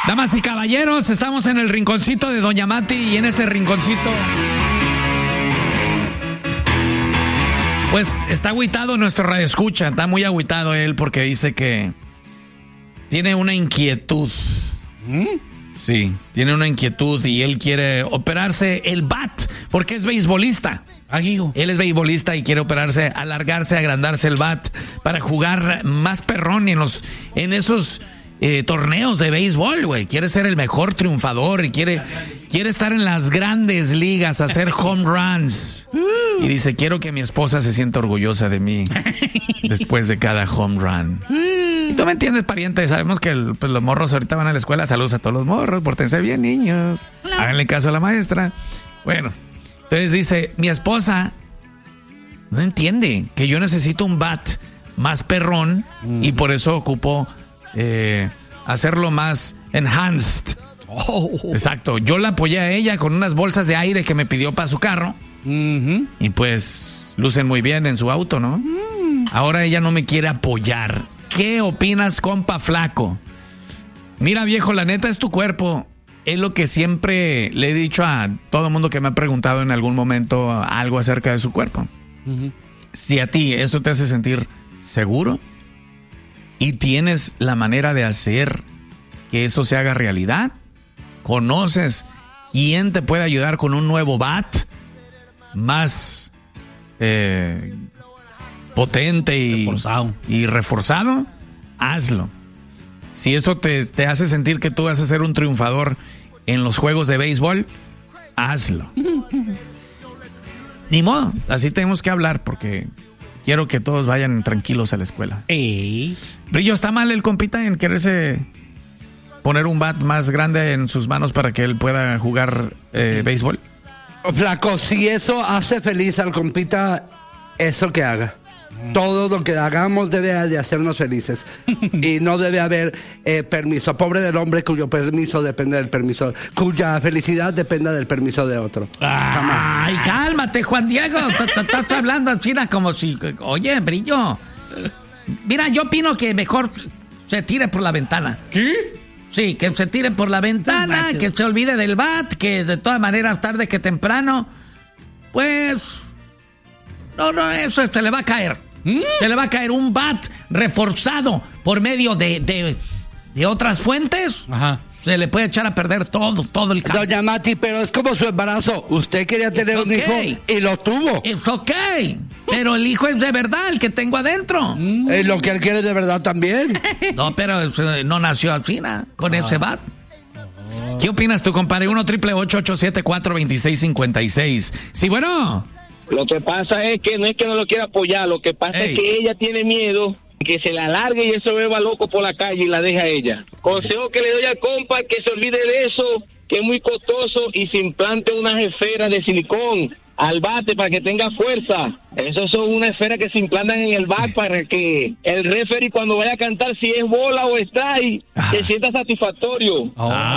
Damas y caballeros, estamos en el rinconcito de Doña Mati y en este rinconcito, pues está agüitado nuestro radioescucha, está muy agüitado él porque dice que tiene una inquietud. Sí, tiene una inquietud y él quiere operarse el bat porque es beisbolista. Él es beisbolista y quiere operarse, alargarse, agrandarse el bat para jugar más perrón en esos torneos de béisbol, güey. Quiere ser el mejor triunfador y quiere estar en las grandes ligas, hacer home runs. Y dice, quiero que mi esposa se sienta orgullosa de mí después de cada home run. Y tú me entiendes, pariente. Sabemos que los morros ahorita van a la escuela. Saludos a todos los morros, pórtense bien, niños. Háganle caso a la maestra. Bueno, entonces dice, mi esposa no entiende que yo necesito un bat más perrón y por eso ocupo hacerlo más enhanced. Exacto. Yo la apoyé a ella con unas bolsas de aire que me pidió para su carro. Y pues lucen muy bien en su auto, ¿no? Ahora ella no me quiere apoyar. ¿Qué opinas, compa flaco? Mira, viejo, la neta es tu cuerpo. Es lo que siempre le he dicho a todo mundo que me ha preguntado en algún momento algo acerca de su cuerpo. Si a ti eso te hace sentir seguro y tienes la manera de hacer que eso se haga realidad, conoces quién te puede ayudar con un nuevo bat más potente y reforzado, hazlo. Si eso te hace sentir que tú vas a ser un triunfador en los juegos de béisbol, hazlo. Ni modo, así tenemos que hablar porque quiero que todos vayan tranquilos a la escuela. Brillo, ¿está mal el compita en quererse poner un bat más grande en sus manos para que él pueda jugar béisbol? Flaco, si eso hace feliz al compita, eso que haga. Todo lo que hagamos debe de hacernos felices. Y no debe haber permiso. Pobre del hombre cuyo permiso depende del permiso, cuya felicidad dependa del permiso de otro. Ay, cálmate, Juan Diego. Estás hablando así como si... Oye, Brillo. Mira, yo opino que mejor se tire por la ventana. ¿Qué? Sí, que se tire por la ventana, que se olvide del bat, que de todas maneras, tarde que temprano, pues... No, eso se le va a caer. Se le va a caer un bat reforzado por medio de otras fuentes. Ajá. Se le puede echar a perder todo el campo. Doña Mati, pero es como su embarazo. Usted quería tener un hijo y lo tuvo. Es pero el hijo es de verdad, el que tengo adentro. Lo que él quiere de verdad también. No, pero no nació al final con ese bat. ¿Qué opinas tú, compadre? 1-888-874-2656. Sí, bueno. Lo que pasa es que no lo quiera apoyar, lo que pasa es que ella tiene miedo que se la alargue y eso beba loco por la calle y la deja a ella. Consejo que le doy al compa, que se olvide de eso, que es muy costoso, y se implante unas esferas de silicón al bate para que tenga fuerza. Esas son unas esferas que se implantan en el bat para que el referee cuando vaya a cantar, si es bola o strike, se sienta satisfactorio.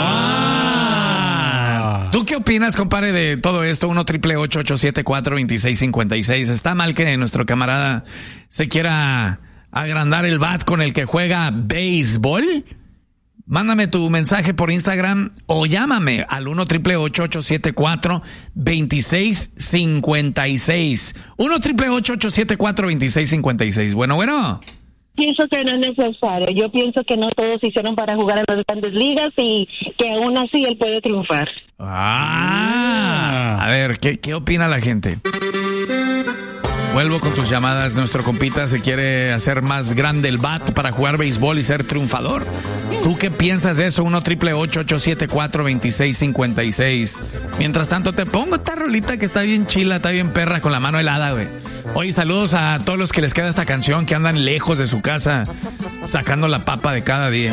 ¿Tú qué opinas, compadre, de todo esto? 1-888-874-2656. ¿Está mal que nuestro camarada se quiera agrandar el bat con el que juega béisbol? Mándame tu mensaje por Instagram o llámame al 1-888-874-2656. 1-888-874-2656. Bueno. Pienso que no es necesario. Yo pienso que no todos se hicieron para jugar en las grandes ligas y que aún así él puede triunfar. A ver, ¿qué opina la gente? Vuelvo con tus llamadas. Nuestro compita se quiere hacer más grande el bat para jugar béisbol y ser triunfador. ¿Tú qué piensas de eso? 1-888-874-2656. Mientras tanto, te pongo esta rolita que está bien chila, está bien perra, con la mano helada, güey. Oye, saludos a todos los que les queda esta canción, que andan lejos de su casa, sacando la papa de cada día.